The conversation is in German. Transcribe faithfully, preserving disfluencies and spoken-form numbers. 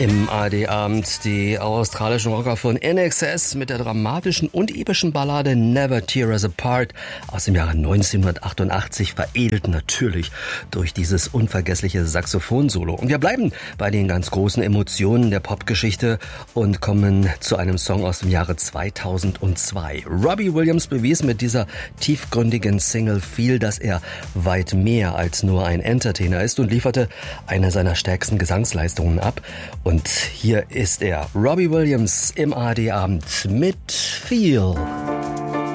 Im A R D-Abend die australischen Rocker von I N X S mit der dramatischen und epischen Ballade Never Tear Us Apart aus dem Jahre neunzehnhundertachtundachtzig, veredelt natürlich durch dieses unvergessliche Saxophonsolo. Und wir bleiben bei den ganz großen Emotionen der Popgeschichte und kommen zu einem Song aus dem Jahre zweitausendzwei. Robbie Williams bewies mit dieser tiefgründigen Single Feel, dass er weit mehr als nur ein Entertainer ist und lieferte eine seiner stärksten Gesangsleistungen ab. Und hier ist er, Robbie Williams im A R D-Abend mit Feel.